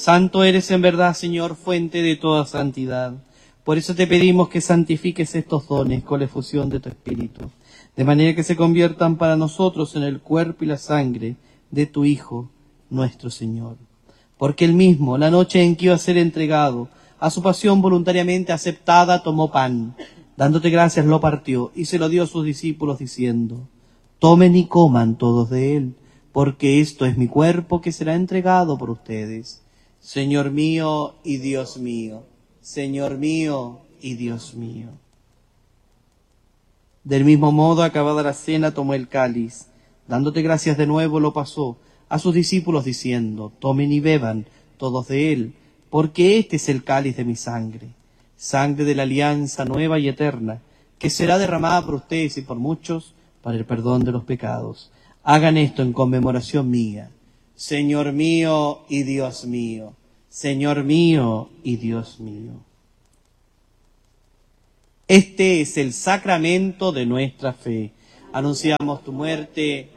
Santo eres en verdad, Señor, fuente de toda santidad. Por eso te pedimos que santifiques estos dones con la efusión de tu Espíritu, de manera que se conviertan para nosotros en el cuerpo y la sangre de tu Hijo, nuestro Señor. Porque él mismo, la noche en que iba a ser entregado a su pasión voluntariamente aceptada, tomó pan, dándote gracias lo partió y se lo dio a sus discípulos diciendo: tomen y coman todos de él, porque esto es mi cuerpo que será entregado por ustedes. Señor mío y Dios mío, Señor mío y Dios mío. Del mismo modo, acabada la cena, tomó el cáliz, dándote gracias de nuevo, lo pasó a sus discípulos diciendo: tomen y beban todos de él, porque este es el cáliz de mi sangre, sangre de la alianza nueva y eterna, que será derramada por ustedes y por muchos para el perdón de los pecados. Hagan esto en conmemoración mía. Señor mío y Dios mío, Señor mío y Dios mío. Este es el sacramento de nuestra fe. Anunciamos tu muerte.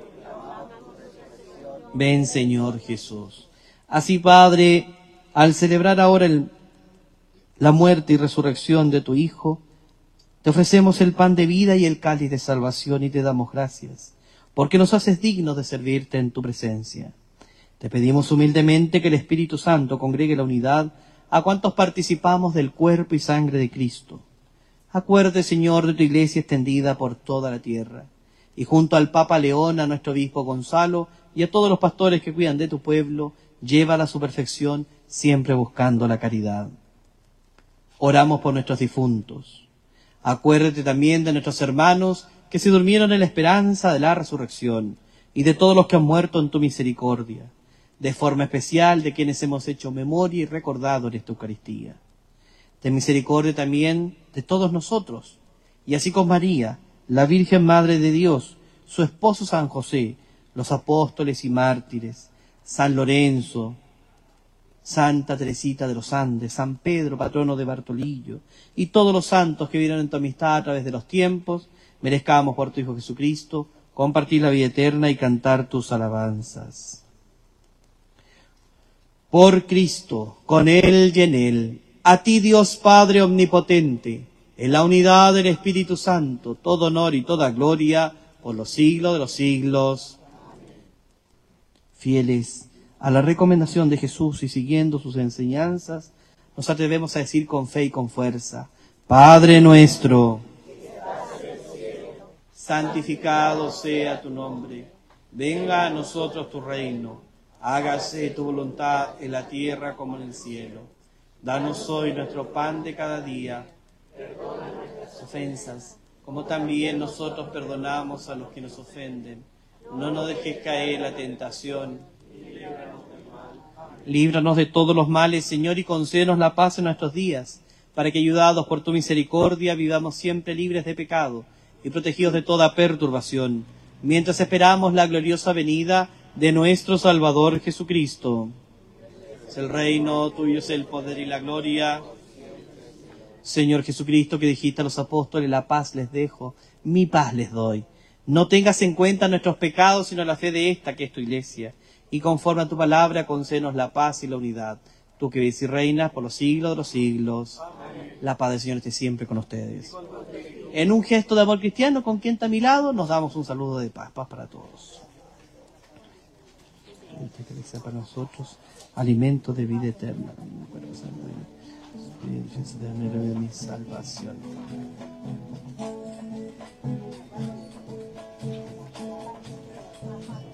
Ven, Señor Jesús. Así, Padre, al celebrar ahora la muerte y resurrección de tu Hijo, te ofrecemos el pan de vida y el cáliz de salvación y te damos gracias, porque nos haces dignos de servirte en tu presencia. Te pedimos humildemente que el Espíritu Santo congregue la unidad a cuantos participamos del cuerpo y sangre de Cristo. Acuérdate, Señor, de tu Iglesia extendida por toda la tierra, y junto al Papa León, a nuestro obispo Gonzalo y a todos los pastores que cuidan de tu pueblo, llévala a su perfección, siempre buscando la caridad. Oramos por nuestros difuntos. Acuérdate también de nuestros hermanos que se durmieron en la esperanza de la resurrección, y de todos los que han muerto en tu misericordia, de forma especial de quienes hemos hecho memoria y recordado en esta Eucaristía. Ten misericordia también de todos nosotros, y así con María, la Virgen Madre de Dios, su esposo San José, los apóstoles y mártires, San Lorenzo, Santa Teresita de los Andes, San Pedro, patrono de Bartolillo, y todos los santos que vieron en tu amistad a través de los tiempos, merezcamos por tu Hijo Jesucristo compartir la vida eterna y cantar tus alabanzas. Por Cristo, con Él y en Él, a ti, Dios Padre omnipotente, en la unidad del Espíritu Santo, todo honor y toda gloria por los siglos de los siglos. Fieles a la recomendación de Jesús y siguiendo sus enseñanzas, nos atrevemos a decir con fe y con fuerza: Padre nuestro, que estás en el cielo, santificado sea tu nombre. Venga a nosotros tu reino. Hágase tu voluntad en la tierra como en el cielo. Danos hoy nuestro pan de cada día. Perdona nuestras ofensas, como también nosotros perdonamos a los que nos ofenden. No nos dejes caer en la tentación. Líbranos de todos los males, Señor, y concédenos la paz en nuestros días, para que, ayudados por tu misericordia, vivamos siempre libres de pecado y protegidos de toda perturbación, mientras esperamos la gloriosa venida de nuestro Salvador Jesucristo. Es el reino, tuyo es el poder y la gloria. Señor Jesucristo, que dijiste a los apóstoles: la paz les dejo, mi paz les doy. No tengas en cuenta nuestros pecados, sino la fe de esta, que es tu Iglesia. Y conforme a tu palabra, concédenos la paz y la unidad. Tú que vives y reinas por los siglos de los siglos. Amén. La paz del Señor esté siempre con ustedes. En un gesto de amor cristiano, con quien está a mi lado, nos damos un saludo de paz. Paz para todos. Que sea para nosotros alimento de vida eterna. Mi salvación.